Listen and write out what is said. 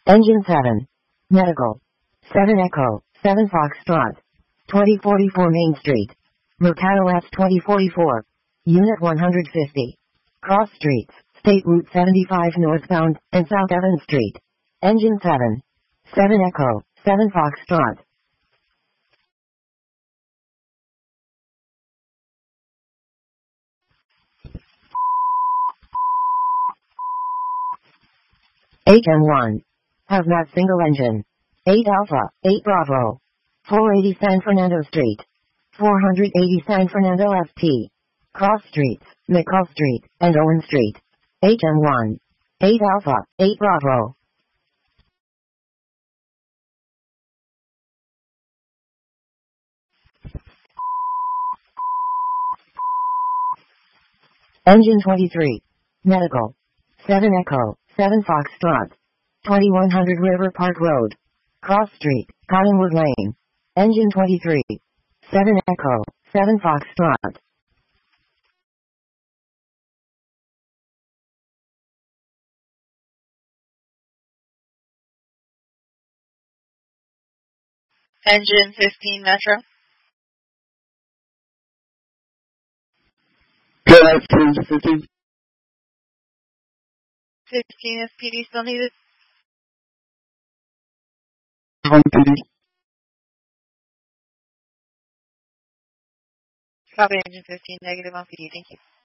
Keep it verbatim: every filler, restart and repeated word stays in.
Engine seven. Medical. seven Echo, seven Foxtrot. twenty forty-four Main Street. Mercado S twenty forty-four. Unit one hundred fifty. Cross Streets, State Route seventy-five northbound, and South Evans Street. Engine seven. seven Echo, seven Foxtrot. H M one. Hazmat single engine. eight Alpha, eight Bravo. four eighty San Fernando Street. four eighty San Fernando F T. Cross Streets, McCall Street, and Owen Street. H M one. eight Alpha, eight Bravo. Engine twenty-three. Medical. seven Echo, seven Foxtrot. twenty-one hundred River Park Road. Cross Street, Cottonwood Lane. Engine twenty-three. seven Echo, seven Foxtrot. Engine fifteen Metro. Good afternoon, fifteen. fifteen S P D still needed. one P D. Copy engine fifteen, negative on P D, thank you.